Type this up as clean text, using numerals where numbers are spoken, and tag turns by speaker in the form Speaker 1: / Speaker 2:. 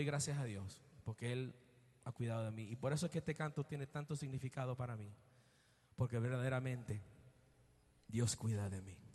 Speaker 1: gracias a Dios, porque Él ha cuidado de mí. Y por eso es que este canto tiene tanto significado para mí, porque verdaderamente Dios cuida de mí.